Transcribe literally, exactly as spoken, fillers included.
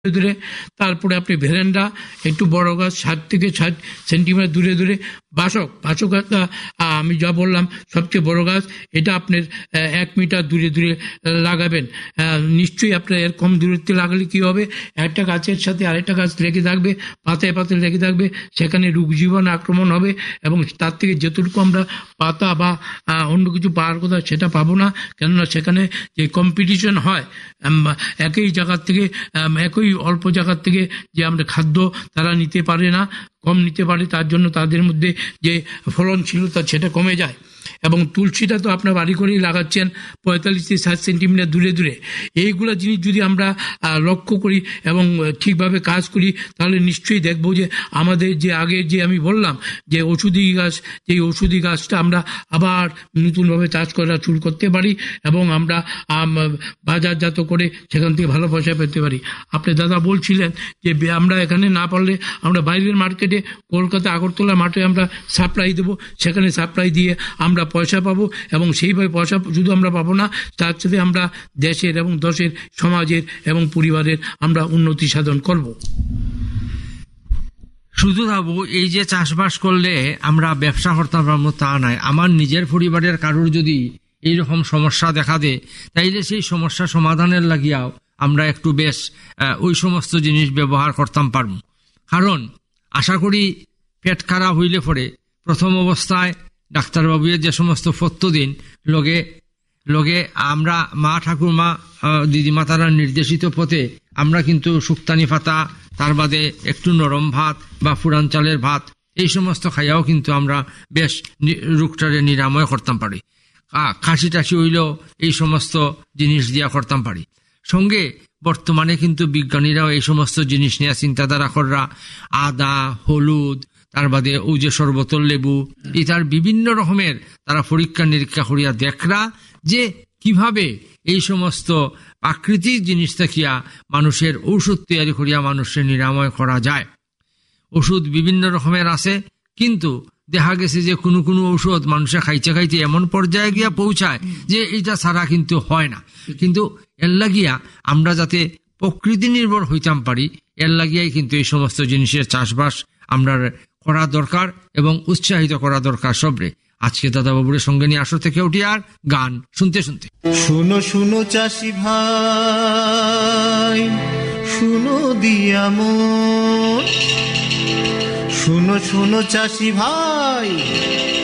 দূরে, তারপরে আপনি ভেরেন্ডা একটু বড় গাছ ষাট থেকে ষাট সেন্টিমিটার দূরে দূরে, বাসক বাসক গাছটা আমি যা বললাম সবচেয়ে বড় গাছ, এটা আপনার এক মিটার দূরে দূরে লাগাবেন। নিশ্চয়ই আপনার এর কম দূরত্বে লাগালে কি হবে, একটা গাছের সাথে আরেকটা গাছ লেগে থাকবে, পাতায় পাতায় লেগে থাকবে, সেখানে রোগ জীবাণু আক্রমণ হবে এবং তার থেকে যেটুকু আমরা পাতা বা অন্য কিছু পাওয়ার কথা সেটা পাবো না, কেননা সেখানে যে কম্পিটিশন হয় একই জায়গার থেকে, একই অল্প জায়গার থেকে যে আমরা খাদ্য তারা নিতে পারে না, কম নিতে পারে, তার জন্য তাদের মধ্যে যে ফলনশীলতা সেটা কমে যায়। এবং তুলসীটা তো আপনার বাড়ি করেই লাগাচ্ছেন পঁয়তাল্লিশ থেকে ষাট সেন্টিমিটার দূরে দূরে। এইগুলো জিনিস যদি আমরা লক্ষ্য করি এবং ঠিকভাবে কাজ করি, তাহলে নিশ্চয়ই দেখব যে আমাদের যে আগে যে আমি বললাম যে ওষুধি গাছ, যে ওষুধি গাছটা আমরা আবার নতুনভাবে চাষ করা শুরু করতে পারি এবং আমরা বাজারজাত করে সেখান থেকে ভালো পয়সা পেতে পারি। আপনি দাদা বলছিলেন যে আমরা এখানে না পারলে আমরা বাইরের মার্কেটে, কলকাতা আগরতলা মাঠে আমরা সাপ্লাই দেবো, সেখানে সাপ্লাই দিয়ে আমরা পয়সা পাবো এবং সেইভাবে পয়সা শুধু আমরা পাবো না, তার সাথে আমরা দেশের এবং দেশের সমাজের এবং পরিবারের আমরা উন্নতি সাধন করব। শুধু ভাবো এই যে চাষবাস করলে আমরা ব্যবসা করতে পারবো তা নয়, আমার নিজের পরিবারের কারোর যদি এইরকম সমস্যা দেখা দেয়, তাইলে সেই সমস্যা সমাধানের লাগিয়াও আমরা একটু বেশ ওই সমস্ত জিনিস ব্যবহার করতাম পারবো। কারণ আশা করি পেট খারাপ হইলে পরে প্রথম অবস্থায় ডাক্তারবাবুয়ের যে সমস্ত ফত্য দিন লগে লগে আমরা মা ঠাকুরমা দিদিমা তারা নির্দেশিত পথে আমরা কিন্তু শুক্তানি পাতা, তার বাদে একটু নরম ভাত বা পুরান চালের ভাত, এই সমস্ত খাইয়াও কিন্তু আমরা বেশ রোগটারে নিরাময় করতাম পারি। কাশি টাশি হইলেও এই সমস্ত জিনিস দিয়া করতাম পারি। সঙ্গে বর্তমানে কিন্তু বিজ্ঞানীরাও এই সমস্ত জিনিস নিয়ে চিন্তাধারা কররা, আদা, হলুদ, তার বাদে ওই যে সর্বতল লেবু, ইতার বিভিন্ন রকমের তারা পরীক্ষা নিরীক্ষা করিয়া দেখরা যে কিভাবে এই সমস্ত প্রাকৃতিক জিনিস থাকিয়া মানুষের ঔষধ তৈরি করিয়া মানুষের নিরাময় করা যায়। ওষুধ বিভিন্ন রকমের আছে, কিন্তু দেখা গেছে যে কোনো কোনো ঔষধ মানুষে খাইতে খাইতে এমন পর্যায়ে গিয়া পৌঁছায় যে এটা ছাড়া কিন্তু হয় না। কিন্তু এর লাগিয়া আমরা যাতে প্রকৃতি নির্ভর হইতাম পারি, এর লাগিয়াই কিন্তু এই সমস্ত জিনিসের চাষবাস আমরা করা দরকার এবং উৎসাহিত করা দরকার সবরে। আজকে দাদা বাবুরের সঙ্গে নিয়ে আসর থেকে উঠি আর গান শুনতে শুনতে। শুনো শুনো চাষি ভাই, শুনো দিয়া মন, শুনো শুনো চাষি ভাই,